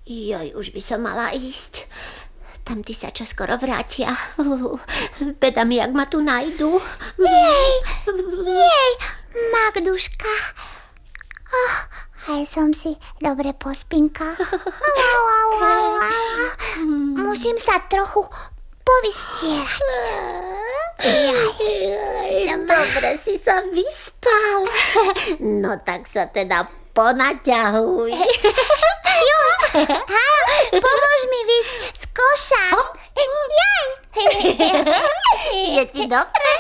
Joj, už by som mala ísť. Tamtí sa čoskoro vrátia. Beda mi, jak ma tu nájdu. Jej, Magduška. Aj som si dobre pospinka. Musím sa trochu povystierať. Dobre si sa vyspal. No tak sa teda ponaťahuj. Pomôž mi výsť z koša. Je ti dobre?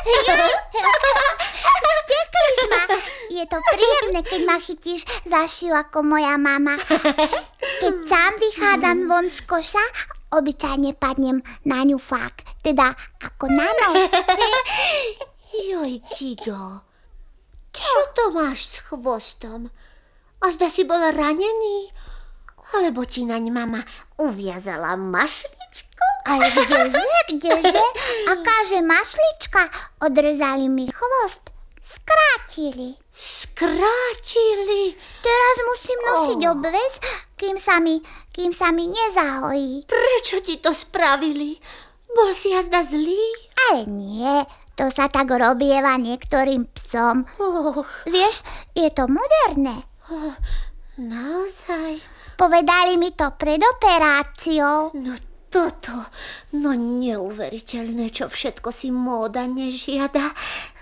Štekliš ma. Je to príjemné, keď ma chytíš za šiu ako moja mama. Keď sám vychádzam von z koša, obyčajne padnem na ňufák, teda ako na nos. Joj, Gigo, čo to máš s chvostom? A zda si bol ranený? Alebo ti naň mama uviazala mašličku? Ale kdeže? Akáže mašlička? Odrezali mi chvost. Skrátili. Skrátili? Teraz musím nosiť obväz, kým sa mi nezahojí. Prečo ti to spravili? Bol si jazda zlý? Ale nie, to sa tak robieva niektorým psom. Vieš, je to moderné. Naozaj? Povedali mi to pred operáciou. No toto, no neuveriteľné, čo všetko si móda nežiada.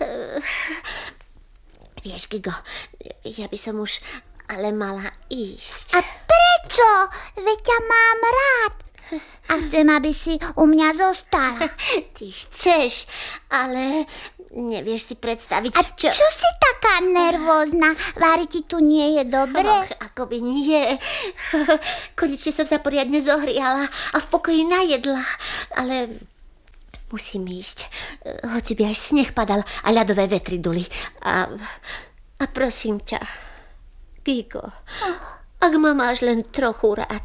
Vieš, Gigo, ja by som už ale mala ísť. A prečo? Veď ťa mám rád. A chcem, aby si u mňa zostala. Ty chceš, ale nevieš si predstaviť, A čo si taká nervózna? Vári ti tu nie je dobre? Akoby nie. Konečne som sa poriadne zohriala a v pokoji najedla. Ale musím ísť. Hoci by aj sneh padal a ľadové vetry duli. A prosím ťa, Gigo, ak ma máš len trochu rád,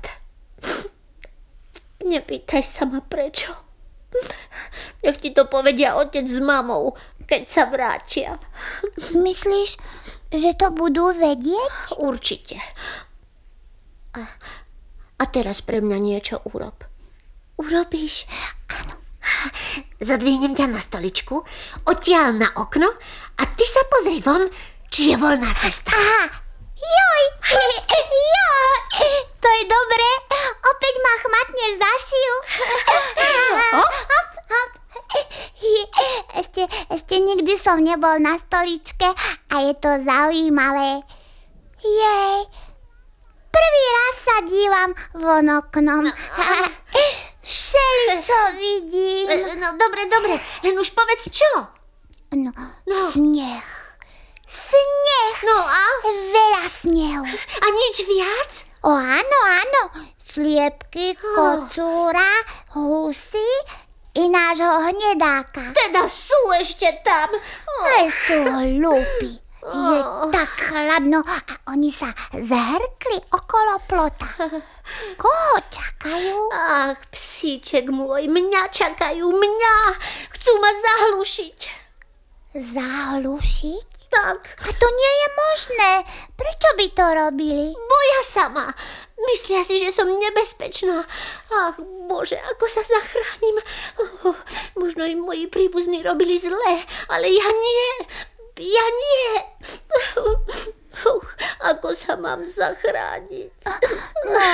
nepýtaj sa ma prečo. Nech ti to povedia otec s mamou, keď sa vrátia. Myslíš, že to budú vedieť? Určite. A teraz pre mňa niečo urob. Urobíš? Áno. Zadvihnem ťa na stoličku, odtiaľ na okno a ty sa pozri von, či je voľná cesta. Aha. Joj, to je dobré. Opäť ma chmatneš za šiu. Ešte nikdy som nebol na stoličke a je to zaujímavé. Jej, prvý raz sa dívam von oknom. Všeličo vidím. No dobre, len už povedz čo. No. Sneh. No a? Veľa snehu. A nič viac? Áno. Sliepky, kocúra, husy i nášho hnedáka. Teda sú ešte tam. Ale sú hlúpi. Je tak chladno a oni sa zhrkli okolo plota. Koho čakajú? Ach, psíček môj, mňa čakajú, mňa. Chcú ma zahlušiť. Zahlušiť? Tak. A to nie je možné. Prečo by to robili? Boja sa ma. Myslia si, že som nebezpečná. Ach, Bože, ako sa zachránim. Možno im moji príbuzní robili zle, ale ja nie. Ako sa mám zachrániť? No,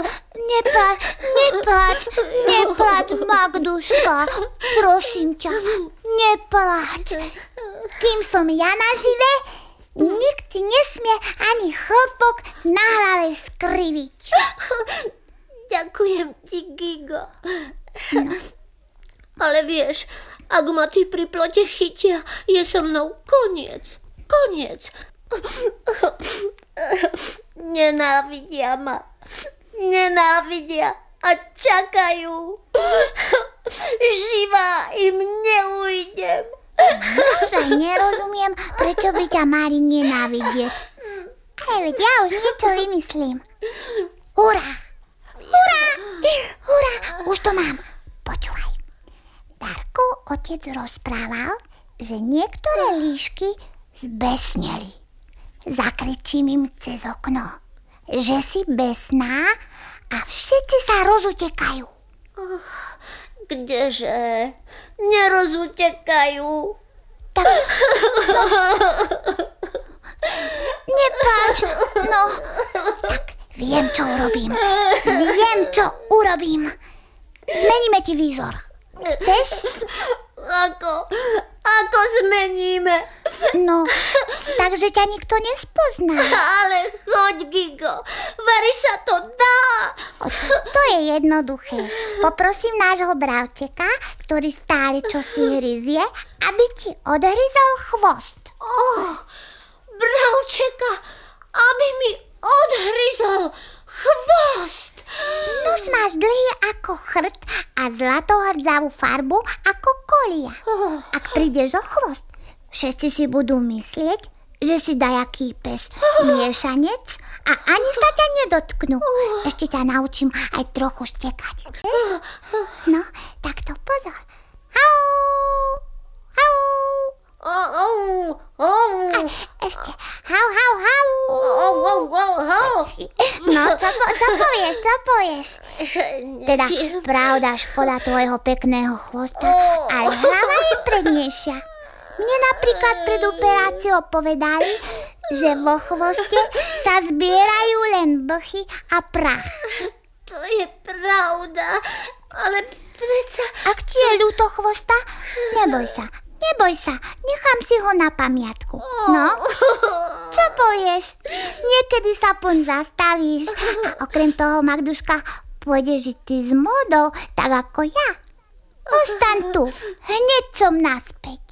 nepláč, Magduška. Prosím ťa, nepláč. Kým som ja nažive, nikto nesmie ani chlpok na hlave skriviť. Ďakujem ti, Gigo. Ale vieš, ak ma tí pri plote chytia, je so mnou koniec. Nenávidia a čakajú. Živá im neujdem. Naozaj nerozumiem, prečo by ťa mali nenávidieť. Ale veď ja už niečo vymyslím. Hurá, už to mám. Počúvaj. Darko otec rozprával, že niektoré líšky zbesneli. Zakričím im cez okno, že si besná a všetci sa rozutekajú. Kdeže? Nerozutekajú. Tak, no, nepláč, no, tak viem, čo urobím. Zmeníme ti výzor. Chceš? Ako zmeníme? No, takže ťa nikto nespozná. Ale choď, Gigo, veríš, sa to dá. To je jednoduché. Poprosím nášho bravčeka, ktorý stále čosi hryzie, aby ti odhryzol chvost. Bravčeka, aby mi odhryzol chvost. Nos máš dlhý ako chrt a zlatohrdzavú farbu ako kolia. Ak prídeš o chvost, všetci si budú myslieť, že si dajaký pes miešanec a ani sa ťa nedotknú. Ešte ťa naučím aj trochu štekať. Chceš? No, tak to pozor. Au, au. Ešte hau, hau, hau. No, čo povieš? Teda, pravda, škoda tvojho pekného chvosta, ale hlava je prednejšia. Mne napríklad pred operáciou povedali, že vo chvoste sa zbierajú len blchy a prach. To je pravda, ale predsa... Ak ti je ľúto chvosta, neboj sa, nechám si ho na pamiatku. No, čo povieš? Niekedy sa poň zastavíš. A okrem toho, Magduška, pôjdeš žiť ty s módou, tak ako ja. Ostaň tu, hneď som naspäť.